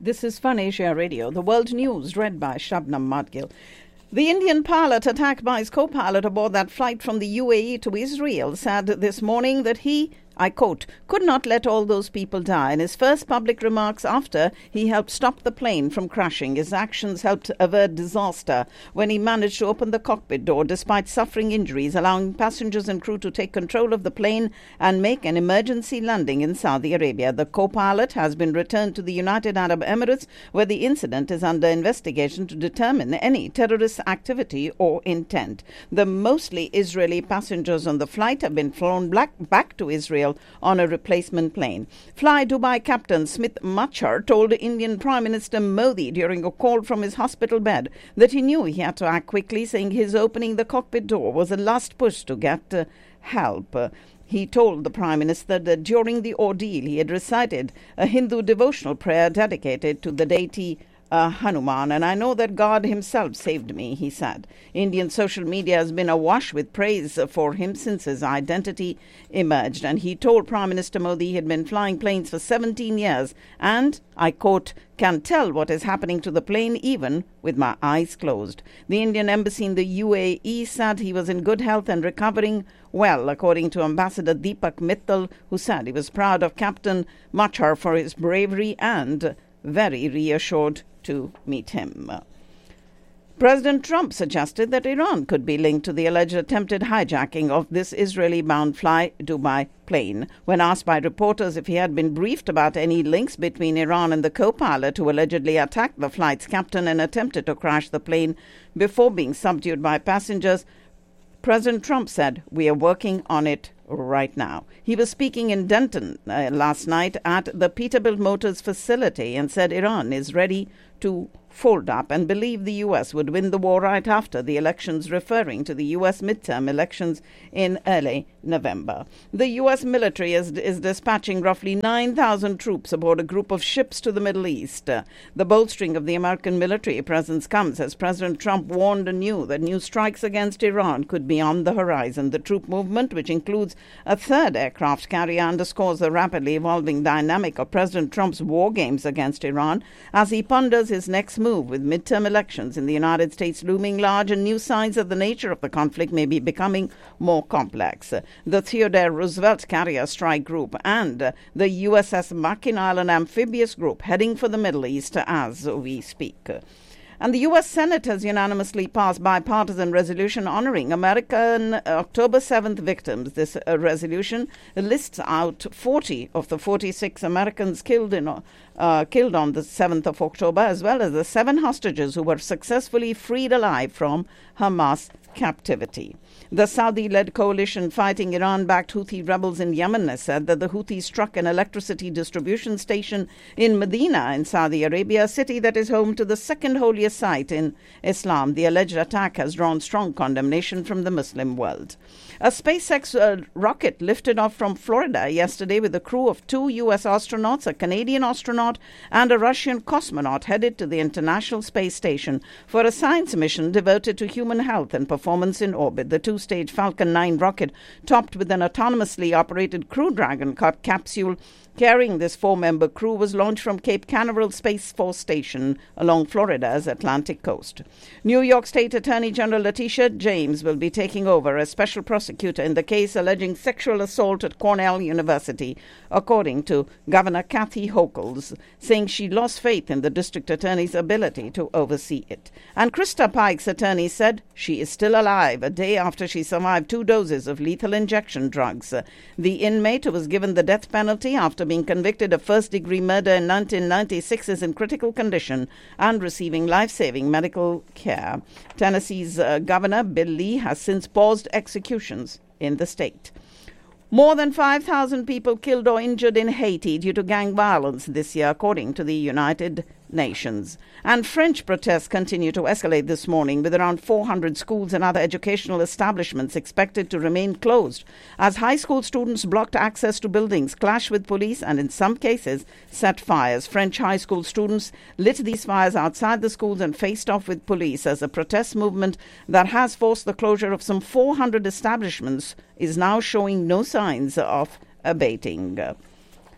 This is Fun Asia Radio, the world news read by Shabnam Madgil. The Indian pilot attacked by his co-pilot aboard that flight from the UAE to Israel said this morning that he, I quote, could not let all those people die. In his first public remarks after he helped stop the plane from crashing, his actions helped avert disaster when he managed to open the cockpit door despite suffering injuries, allowing passengers and crew to take control of the plane and make an emergency landing in Saudi Arabia. The co-pilot has been returned to the United Arab Emirates, where the incident is under investigation to determine any terrorist activity or intent. The mostly Israeli passengers on the flight have been flown back to Israel on a replacement plane. Fly Dubai captain Smith Machar told Indian Prime Minister Modi during a call from his hospital bed that he knew he had to act quickly, saying his opening the cockpit door was a last push to get help. He told the Prime Minister that during the ordeal he had recited a Hindu devotional prayer dedicated to the deity Hanuman, and I know that God himself saved me, he said. Indian social media has been awash with praise for him since his identity emerged, and he told Prime Minister Modi he had been flying planes for 17 years and, I quote, can tell what is happening to the plane even with my eyes closed. The Indian embassy in the UAE said he was in good health and recovering well, according to Ambassador Deepak Mittal, who said he was proud of Captain Machar for his bravery and very reassured to meet him. President Trump suggested that Iran could be linked to the alleged attempted hijacking of this Israeli-bound Fly Dubai plane. When asked by reporters if he had been briefed about any links between Iran and the co-pilot who allegedly attacked the flight's captain and attempted to crash the plane before being subdued by passengers, President Trump said, "We are working on it right now." He was speaking in Denton last night at the Peterbilt Motors facility and said Iran is ready to fold up and believe the U.S. would win the war right after the elections, referring to the U.S. midterm elections in early November. The U.S. military is dispatching roughly 9,000 troops aboard a group of ships to the Middle East. The bolstering of the American military presence comes as President Trump warned anew that new strikes against Iran could be on the horizon. The troop movement, which includes a third aircraft carrier, underscores the rapidly evolving dynamic of President Trump's war games against Iran as he ponders his next move with midterm elections in the United States looming large and new signs that the nature of the conflict may be becoming more complex. The Theodore Roosevelt Carrier Strike Group and the USS Mackinac Island Amphibious Group heading for the Middle East as we speak. And the U.S. Senate has unanimously passed bipartisan resolution honoring American October 7th victims. This resolution lists out 40 of the 46 Americans killed on the 7th of October, as well as the 7 hostages who were successfully freed alive from Hamas captivity. The Saudi-led coalition fighting Iran-backed Houthi rebels in Yemen has said that the Houthis struck an electricity distribution station in Medina in Saudi Arabia, a city that is home to the second holiest site in Islam. The alleged attack has drawn strong condemnation from the Muslim world. A SpaceX rocket lifted off from Florida yesterday with a crew of 2 U.S. astronauts, a Canadian astronaut and a Russian cosmonaut headed to the International Space Station for a science mission devoted to human health and performance in orbit. The 2-stage Falcon 9 rocket, topped with an autonomously operated Crew Dragon capsule carrying this 4-member crew, was launched from Cape Canaveral Space Force Station along Florida's Atlantic coast. New York State Attorney General Letitia James will be taking over as special prosecutor in the case alleging sexual assault at Cornell University, according to Governor Kathy Hochul, saying she lost faith in the district attorney's ability to oversee it. And Krista Pike's attorney said she is still alive a day after she survived 2 doses of lethal injection drugs. The inmate who was given the death penalty after being convicted of first-degree murder in 1996 is in critical condition and receiving life-saving medical care. Tennessee's Governor Bill Lee has since paused executions in the state. More than 5,000 people killed or injured in Haiti due to gang violence this year, according to the United Nations. And French protests continue to escalate this morning, with around 400 schools and other educational establishments expected to remain closed as high school students blocked access to buildings, clashed with police, and in some cases set fires. French high school students lit these fires outside the schools and faced off with police as a protest movement that has forced the closure of some 400 establishments is now showing no signs of abating.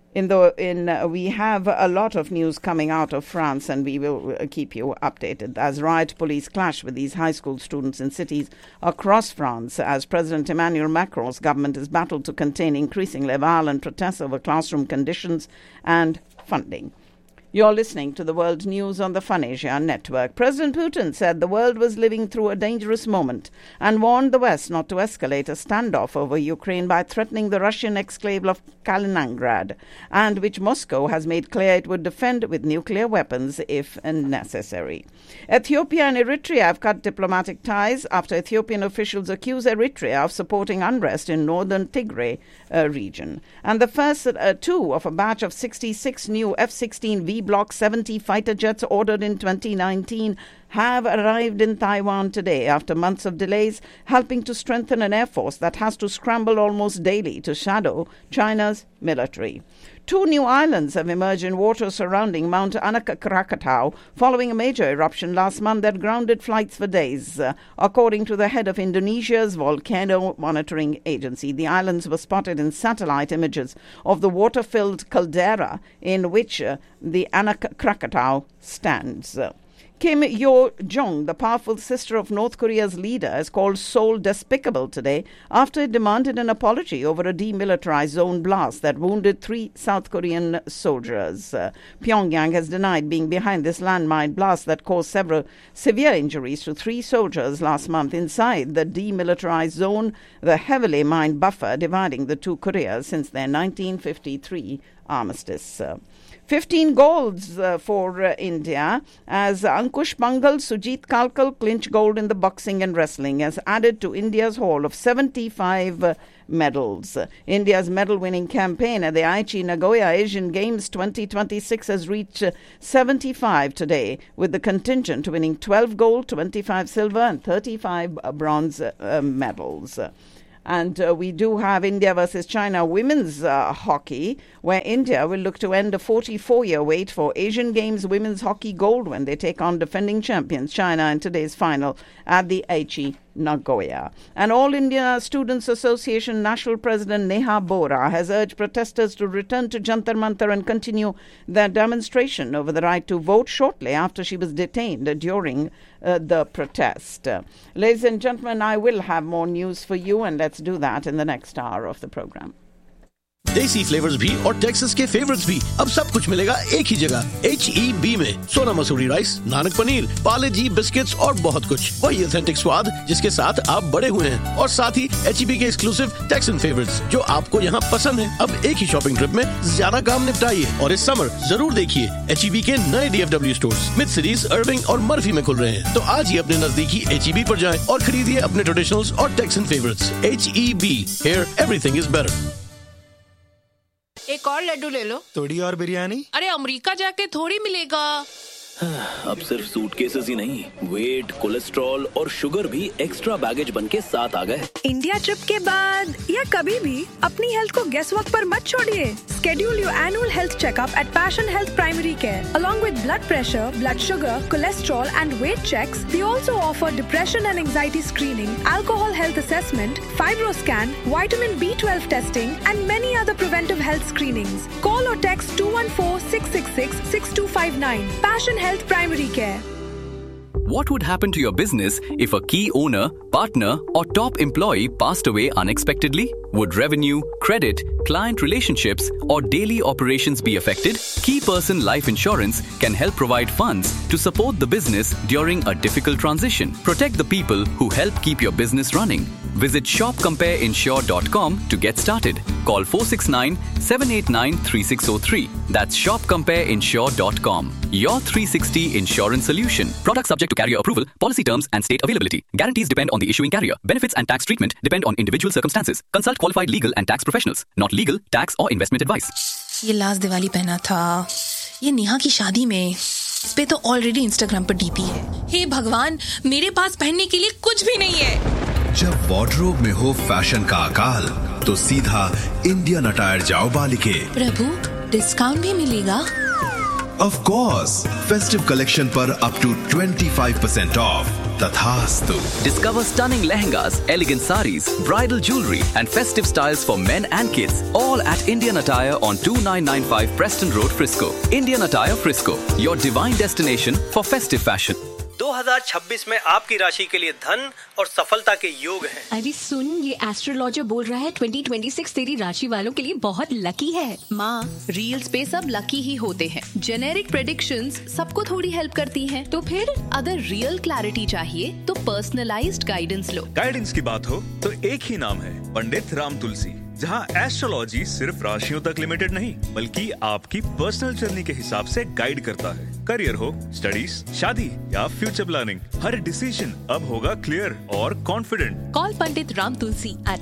We have a lot of news coming out of France, and we will keep you updated as riot police clash with these high school students in cities across France as President Emmanuel Macron's government has battled to contain increasingly violent protests over classroom conditions and funding. You're listening to the World News on the Fun Asia Network. President Putin said the world was living through a dangerous moment and warned the West not to escalate a standoff over Ukraine by threatening the Russian exclave of Kaliningrad, and which Moscow has made clear it would defend with nuclear weapons if necessary. Ethiopia and Eritrea have cut diplomatic ties after Ethiopian officials accuse Eritrea of supporting unrest in northern Tigray region. And the first two of a batch of 66 new F-16V Block 70 fighter jets ordered in 2019 have arrived in Taiwan today after months of delays, helping to strengthen an air force that has to scramble almost daily to shadow China's military. 2 new islands have emerged in water surrounding Mount Anak Krakatau following a major eruption last month that grounded flights for days, according to the head of Indonesia's volcano monitoring agency. The islands were spotted in satellite images of the water-filled caldera in which the Anak Krakatau stands. Kim Yo-jong, the powerful sister of North Korea's leader, has called Seoul despicable today after it demanded an apology over a demilitarized zone blast that wounded 3 South Korean soldiers. Pyongyang has denied being behind this landmine blast that caused several severe injuries to 3 soldiers last month inside the demilitarized zone, the heavily mined buffer dividing the 2 Koreas since their 1953 armistice. 15 goals for India as Ankush Pangal, Sujit Kalkal clinch gold in the boxing and wrestling, has added to India's haul of 75 medals. India's medal-winning campaign at the Aichi Nagoya Asian Games 2026 has reached 75 today, with the contingent winning 12 gold, 25 silver and 35 bronze medals. And we do have India versus China women's hockey, where India will look to end a 44-year wait for Asian Games women's hockey gold when they take on defending champions China in today's final at the Aichi Nagoya. And All India Students Association National President Neha Bora has urged protesters to return to Jantar Mantar and continue their demonstration over the right to vote shortly after she was detained during the protest. Ladies and gentlemen, I will have more news for you, and let's do that in the next hour of the program. देसी flavours भी और Texas के favourites भी अब सब कुछ मिलेगा एक ही जगह HEB में। सोना मसूरी राइस, नानक पनीर, पाले जी बिस्किट्स और बहुत कुछ। वही ऑथेंटिक स्वाद जिसके साथ आप बड़े हुए हैं, और साथ ही HEB के एक्सक्लूसिव टेक्सन फेवरेट्स जो आपको यहाँ पसंद है। अब एक ही शॉपिंग ट्रिप में ज्यादा काम निपटाइए, और इस समर जरूर देखिए HEB के नए DFW स्टोर्स मिड सिटीज, अर्विंग और मर्फी में खुल रहे हैं। तो आज ही अपने नजदीकी HEB पर जाएं और खरीदिए अपने ट्रेडिशनल्स और taxon favourites. HEB, here everything is better. एक और लड्डू ले लो। थोड़ी और बिरयानी। अरे अमेरिका जाके थोड़ी मिलेगा। अब सिर्फ सूटकेसेस ही नहीं, वेट, कोलेस्ट्रॉल और शुगर भी एक्स्ट्रा बैगेज बनके साथ आ गए। इंडिया ट्रिप के बाद या कभी भी अपनी हेल्थ को गेस वर्क पर मत छोड़िए। Schedule your annual health checkup at Passion Health Primary Care. Along with blood pressure, blood sugar, cholesterol and weight checks, they also offer depression and anxiety screening, alcohol health assessment, fibroscan, vitamin B12 testing and many other preventive health screenings. Call or text 214-666-6259. Passion Health Primary Care. What would happen to your business if a key owner, partner, or top employee passed away unexpectedly? Would revenue, credit, client relationships, or daily operations be affected? Key Person Life Insurance can help provide funds to support the business during a difficult transition. Protect the people who help keep your business running. Visit shopcompareinsure.com to get started. Call 469-789-3603. That's shopcompareinsure.com. Your 360 insurance solution. Product subject to carrier approval, policy terms and state availability. Guarantees depend on the issuing carrier. Benefits and tax treatment depend on individual circumstances. Consult qualified legal and tax professionals. Not legal, tax or investment advice. ये last Diwali पहना था, ये नेहा की शादी में। इस पे तो ऑलरेडी इंस्टाग्राम पर डीपी है। हे भगवान, मेरे पास पहनने के लिए कुछ भी नहीं है। जब वार्डरोब में हो फैशन का अकाल, तो सीधा इंडियन अटायर जाओ बालिके। प्रभु, डिस्काउंट भी मिलेगा? Of course, festive collection पर up to 25% off. तथास्तु। Discover stunning lehengas, elegant saris, bridal jewelry and festive styles for men and kids. All at Indian Attire on 2995 Preston Road, Frisco. Indian Attire Frisco, your divine destination for festive fashion. 2026 में आपकी राशि के लिए धन और सफलता के योग हैं। अरे सुन, ये एस्ट्रोलॉजर बोल रहा है 2026 तेरी राशि वालों के लिए बहुत लकी है। माँ, रील्स पे सब लकी ही होते हैं। जेनेरिक प्रेडिक्शंस सबको थोड़ी हेल्प करती हैं। तो फिर अगर रियल क्लैरिटी चाहिए तो पर्सनलाइज्ड गाइडेंस लो। गाइडेंस की बात हो तो एक ही नाम है, पंडित राम तुलसी, जहां एस्ट्रोलॉजी सिर्फ राशियों तक लिमिटेड नहीं बल्कि आपकी पर्सनल जर्नी के हिसाब से गाइड करता है। करियर हो, स्टडीज, शादी या फ्यूचर प्लानिंग, हर डिसीजन अब होगा क्लियर और confident. Call Pandit Ram Tulsi at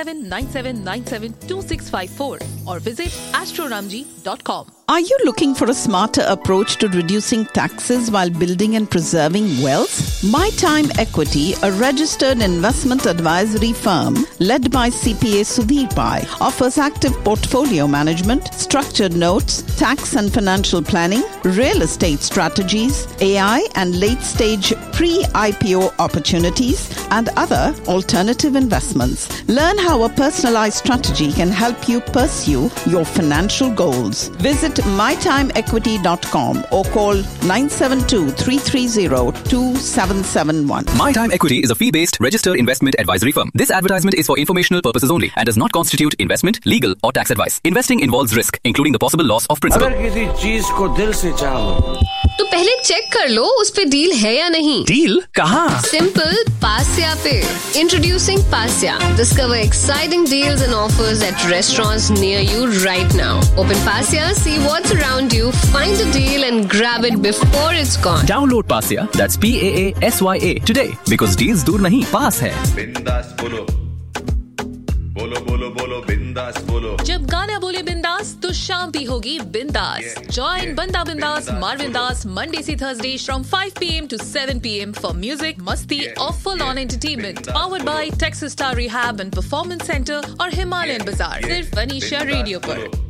9797972654 or visit astroramji.com. Are you looking for a smarter approach to reducing taxes while building and preserving wealth? My Time Equity, a registered investment advisory firm led by CPA Sudhir Pai, offers active portfolio management, structured notes, tax and financial planning, real estate strategies, AI and late-stage pre-IPO opportunities, and other alternative investments. Learn how a personalized strategy can help you pursue your financial goals. Visit mytimeequity.com or call 972-330-2771. My Time Equity is a fee-based registered investment advisory firm. This advertisement is for informational purposes only and does not constitute investment, legal or tax advice. Investing involves risk, including the possible loss of principal. अगर किसी चीज को दिल से चाहो तो पहले check कर लो उस पे डील है या नहीं। डील कहाँ? सिंपल, पास्या पे। Introducing Pasya. Discover exciting deals and offers at restaurants near you right now. Open Pasya, see what's around you, find a deal and grab it before it's gone. Download Pasya, that's PAASYA today because deals दूर नहीं, पास है। बिंदास बोलो, बोलो बोलो बोलो बिंदास बोलो। जब गाना बोले बिंदास तो शाम भी होगी बिंदास। Join Banda Bindas, Marvindas, Monday से Thursday from 5 p.m. to 7 p.m. for music, masti or full-on entertainment. Powered by Texas Star Rehab and Performance Center और Himalayan Bazaar. सिर्फ वनीशा रेडियो पर।